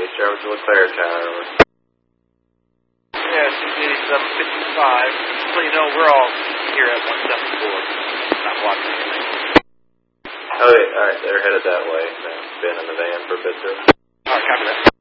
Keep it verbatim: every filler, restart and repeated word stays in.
Jarvis to LeClaire Tower. Yeah, it's eighty-seven fifty-five. So you know, we're all here at one seventy-four. Not watching anything. Okay, alright, they're headed that way. Now, been in the van for a bit there. Alright, copy that.